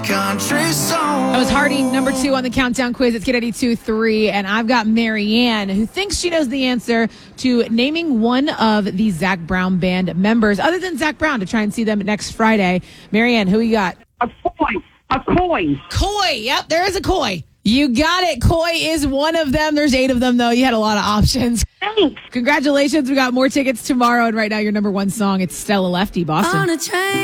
Country song. That was Hardy, number 2 on the countdown quiz. It's Kid 82.3, and I've got Marianne, who thinks she knows the answer to naming one of the Zac Brown Band members, other than Zac Brown, to try and see them next Friday. Marianne, who you got? A coin. Coy. Yep, there is a Coy. You got it. Coy is one of them. There's 8 of them, though. You had a lot of options. Thanks. Congratulations. We got more tickets tomorrow, and right now your number 1 song, it's Stella Lefty, Boston. On a train.